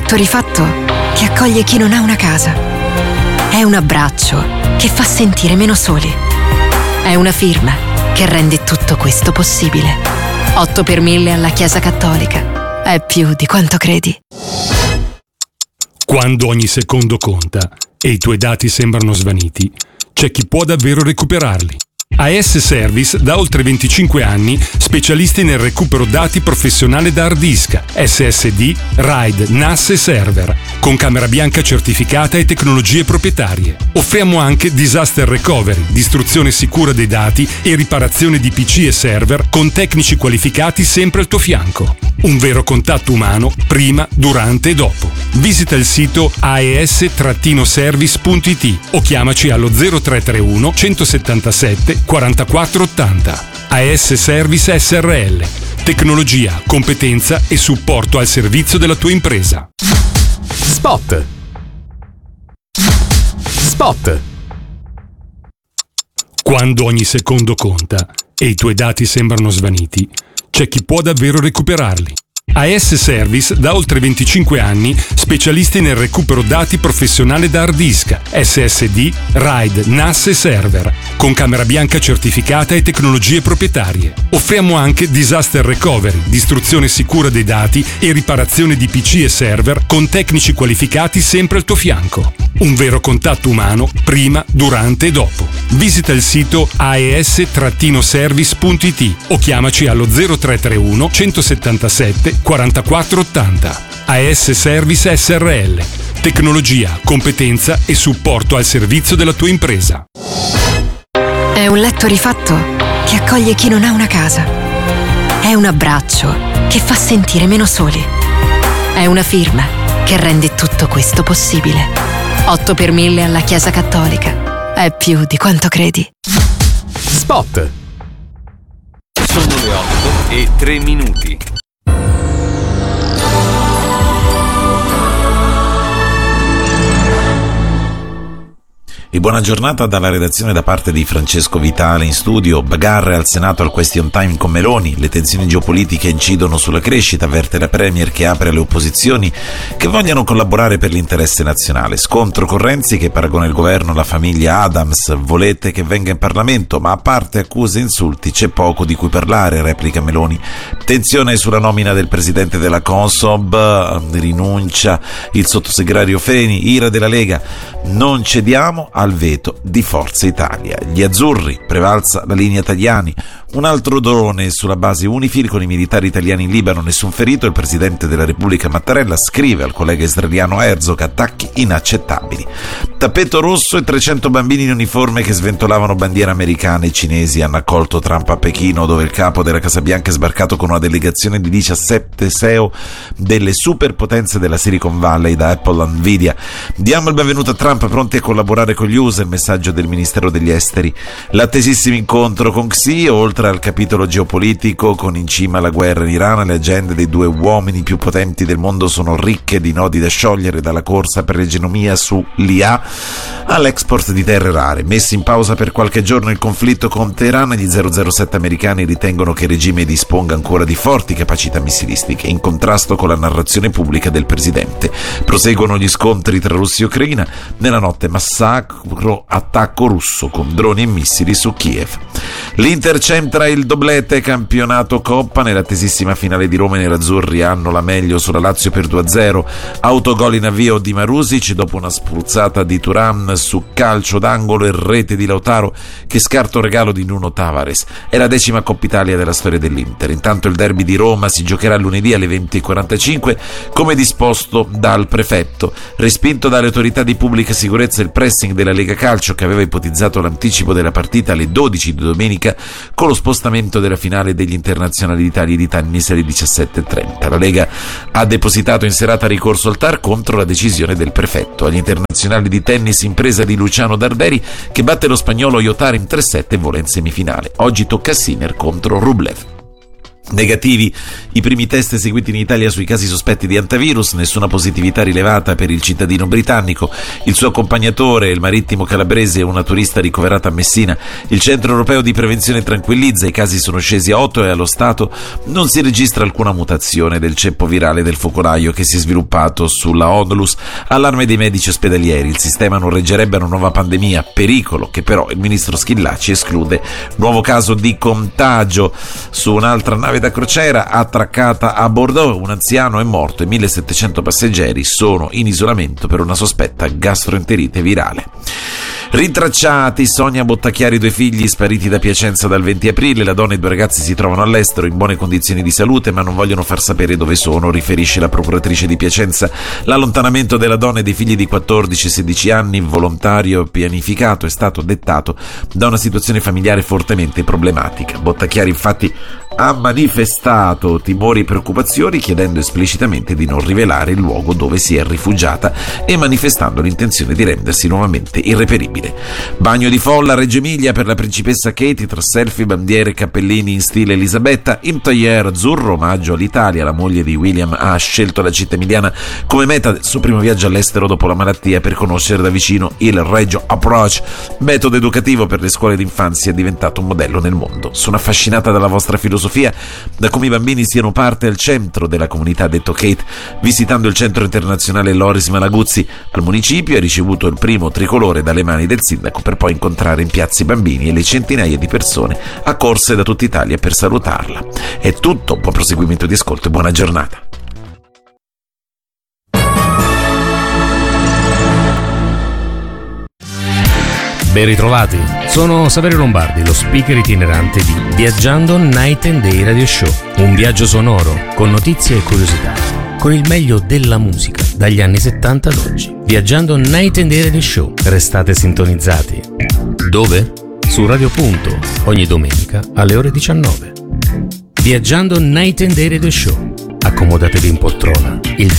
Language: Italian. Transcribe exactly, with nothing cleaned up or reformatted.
letto rifatto che accoglie chi non ha una casa. È un abbraccio che fa sentire meno soli. È una firma che rende tutto questo possibile. otto per mille alla Chiesa Cattolica. È più di quanto credi. Quando ogni secondo conta e i tuoi dati sembrano svaniti, c'è chi può davvero recuperarli. A S Service da oltre venticinque anni, specialisti nel recupero dati professionale da hard disk, S S D, RAID, N A S e server, con camera bianca certificata e tecnologie proprietarie. Offriamo anche disaster recovery, distruzione sicura dei dati e riparazione di P C e server con tecnici qualificati sempre al tuo fianco. Un vero contatto umano prima, durante e dopo. Visita il sito a e s service punto i t o chiamaci allo zero tre tre uno centosettantasette quarantaquattro ottanta. A S Service S R L. Tecnologia, competenza e supporto al servizio della tua impresa. Spot. Spot. Quando ogni secondo conta e i tuoi dati sembrano svaniti, c'è chi può davvero recuperarli. A S Service da oltre venticinque anni, specialisti nel recupero dati professionale da hard disk, S S D, RAID, N A S e server, con camera bianca certificata e tecnologie proprietarie. Offriamo anche disaster recovery, distruzione sicura dei dati e riparazione di P C e server con tecnici qualificati sempre al tuo fianco. Un vero contatto umano prima, durante e dopo. Visita il sito a e s service punto i t o chiamaci allo zero tre tre uno centosettantasette quarantaquattro ottanta. A S Service S R L. Tecnologia, competenza e supporto al servizio della tua impresa. È un letto rifatto che accoglie chi non ha una casa. È un abbraccio che fa sentire meno soli. È una firma che rende tutto questo possibile. otto per mille alla Chiesa Cattolica. È più di quanto credi. Spot. Sono le otto e tre minuti. E buona giornata dalla redazione da parte di Francesco Vitale in studio. Bagarre al Senato al question time con Meloni, le tensioni geopolitiche incidono sulla crescita, avverte la Premier che apre alle opposizioni che vogliono collaborare per l'interesse nazionale. Scontro con Renzi che paragona il governo alla famiglia Adams, volete che venga in Parlamento, ma a parte accuse e insulti c'è poco di cui parlare, replica Meloni. Tensione sulla nomina del presidente della Consob, rinuncia il sottosegretario Freni, ira della Lega, non cediamo al veto di Forza Italia. Gli azzurri, prevalsa la linea Tajani. Un altro drone sulla base Unifil con i militari italiani in Libano, nessun ferito. Il presidente della Repubblica Mattarella scrive al collega israeliano Herzog: attacchi inaccettabili. Tappeto rosso e trecento bambini in uniforme che sventolavano bandiere americane. I cinesi hanno accolto Trump a Pechino, dove il capo della Casa Bianca è sbarcato con una delegazione di diciassette C E O delle superpotenze della Silicon Valley, da Apple a Nvidia. Diamo il benvenuto a Trump, pronti a collaborare con gli U S A, il messaggio del Ministero degli Esteri. L'attesissimo incontro con Xi, oltre al capitolo geopolitico con in cima la guerra in Iran, le agende dei due uomini più potenti del mondo sono ricche di nodi da sciogliere, dalla corsa per l'egemonia sull'I A all'export di terre rare. Messi in pausa per qualche giorno il conflitto con Teheran, gli zero zero sette americani ritengono che il regime disponga ancora di forti capacità missilistiche, in contrasto con la narrazione pubblica del presidente. Proseguono gli scontri tra Russia e Ucraina, nella notte massacro attacco russo con droni e missili su Kiev. L'Inter centra il doblete, campionato Coppa, nell'attesissima finale di Roma i nerazzurri hanno la meglio sulla Lazio per due a zero. Autogol in avvio di Marusic dopo una spruzzata di Thuram su calcio d'angolo e rete di Lautaro che scarta un regalo di Nuno Tavares. È la decima Coppa Italia della storia dell'Inter. Intanto il derby di Roma si giocherà lunedì alle venti e quarantacinque come disposto dal prefetto. Respinto dalle autorità di pubblica sicurezza il pressing della Lega Calcio, che aveva ipotizzato l'anticipo della partita alle dodici di domenica con lo spostamento della finale degli internazionali d'Italia e di tennis alle diciassette e trenta. La Lega ha depositato in serata ricorso al T A R contro la decisione del prefetto. Agli internazionali di tennis impresa di Luciano Darderi, che batte lo spagnolo Iotar in tre sette e vola in semifinale. Oggi tocca a Sinner contro Rublev. Negativi i primi test eseguiti in Italia sui casi sospetti di antivirus, nessuna positività rilevata per il cittadino britannico, il suo accompagnatore, il marittimo calabrese e una turista ricoverata a Messina. Il centro europeo di prevenzione tranquillizza, i casi sono scesi a otto e allo stato non si registra alcuna mutazione del ceppo virale del focolaio che si è sviluppato sulla Onlus. Allarme dei medici ospedalieri, il sistema non reggerebbe una nuova pandemia, pericolo che però il ministro Schillaci esclude. Nuovo caso di contagio su un'altra nave da crociera attraccata a Bordeaux, un anziano è morto e millesettecento passeggeri sono in isolamento per una sospetta gastroenterite virale. Rintracciati Sonia Bottacchiari, due figli spariti da Piacenza dal venti aprile. La donna e i due ragazzi si trovano all'estero in buone condizioni di salute ma non vogliono far sapere dove sono, riferisce la procuratrice di Piacenza. L'allontanamento della donna e dei figli di quattordici e sedici anni, volontario e pianificato, è stato dettato da una situazione familiare fortemente problematica. Bottacchiari infatti ha manifestato timori e preoccupazioni, chiedendo esplicitamente di non rivelare il luogo dove si è rifugiata e manifestando l'intenzione di rendersi nuovamente irreperibile. Bagno di folla a Reggio Emilia per la principessa Katie, tra selfie, bandiere e cappellini in stile Elisabetta. In tailleur azzurro, omaggio all'Italia, la moglie di William ha scelto la città emiliana come meta del suo primo viaggio all'estero dopo la malattia per conoscere da vicino il Reggio Approach, metodo educativo per le scuole d'infanzia, è diventato un modello nel mondo. Sono affascinata dalla vostra filosofia, da come i bambini siano parte al centro della comunità, ha detto Kate, visitando il centro internazionale Loris Malaguzzi. Al municipio ha ricevuto il primo tricolore dalle mani del sindaco per poi incontrare in piazza i bambini e le centinaia di persone accorse da tutta Italia per salutarla. È tutto, buon proseguimento di ascolto e buona giornata. Ben ritrovati, sono Saverio Lombardi, lo speaker itinerante di Viaggiando Night and Day Radio Show, un viaggio sonoro con notizie e curiosità, con il meglio della musica dagli anni settanta ad oggi. Viaggiando Night and Day Radio Show, restate sintonizzati. Dove? Su Radio Punto, ogni domenica alle ore diciannove. Viaggiando Night and Day Radio Show, accomodatevi in poltrona, il